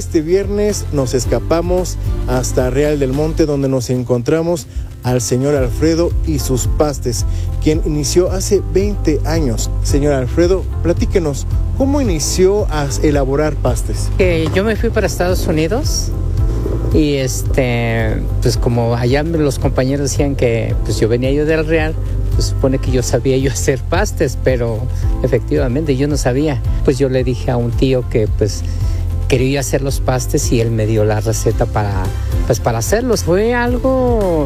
este viernes nos escapamos hasta Real del Monte, donde nos encontramos al señor Alfredo y sus pastes, quien inició hace 20 años. Señor Alfredo, platíquenos, ¿cómo inició a elaborar pastes? Yo me fui para Estados Unidos y pues como allá los compañeros decían que pues yo venía del Real, pues supone que yo sabía hacer pastes, pero efectivamente yo no sabía. Pues yo le dije a un tío que pues quería hacer los pastes y él me dio la receta para hacerlos. Fue algo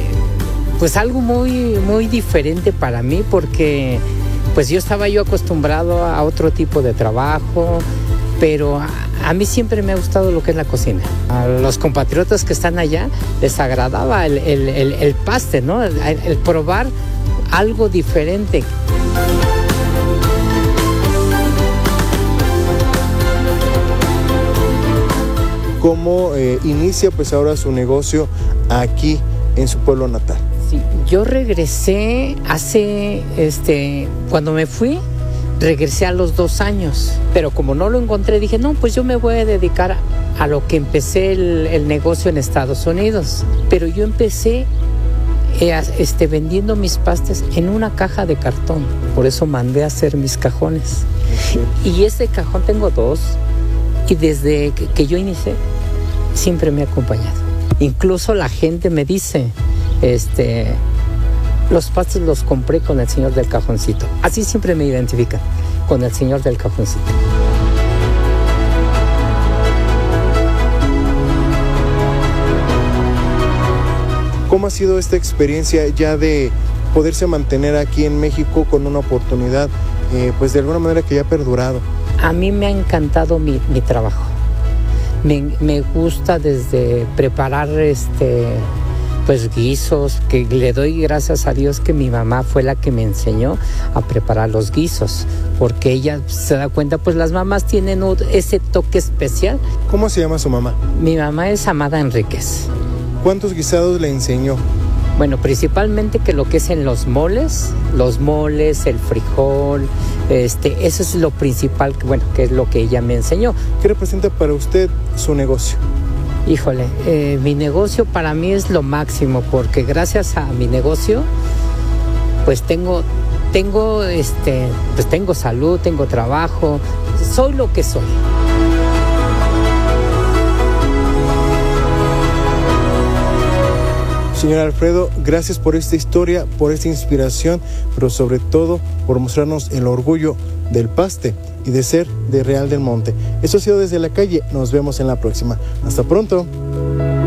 muy diferente para mí, porque pues yo estaba acostumbrado a otro tipo de trabajo, pero a mí siempre me ha gustado lo que es la cocina. A los compatriotas que están allá les agradaba el paste, ¿no? El probar algo diferente. ¿Cómo inicia pues ahora su negocio aquí en su pueblo natal? Sí, yo regresé cuando me fui, regresé a los 2 años, pero como no lo encontré, dije, no, pues yo me voy a dedicar a lo que empecé el negocio en Estados Unidos. Pero yo empecé vendiendo mis pastes en una caja de cartón, por eso mandé a hacer mis cajones. Okay. Y ese cajón tengo 2, y desde que yo inicié, siempre me ha acompañado. Incluso la gente me dice, los pastes los compré con el señor del cajoncito. Así siempre me identifican, con el señor del cajoncito. ¿Cómo ha sido esta experiencia ya de poderse mantener aquí en México con una oportunidad, pues de alguna manera que ya ha perdurado? A mí me ha encantado mi trabajo. Me gusta desde preparar pues guisos, que le doy gracias a Dios que mi mamá fue la que me enseñó a preparar los guisos, porque ella se da cuenta, pues las mamás tienen ese toque especial. ¿Cómo se llama su mamá? Mi mamá es Amada Enríquez. ¿Cuántos guisados le enseñó? Bueno, principalmente que lo que es en los moles, el frijol, eso es lo principal, que es lo que ella me enseñó. ¿Qué representa para usted su negocio? Híjole, mi negocio para mí es lo máximo, porque gracias a mi negocio, pues tengo salud, tengo trabajo, soy lo que soy. Señor Alfredo, gracias por esta historia, por esta inspiración, pero sobre todo por mostrarnos el orgullo del paste y de ser de Real del Monte. Eso ha sido Desde la Calle. Nos vemos en la próxima. Hasta pronto.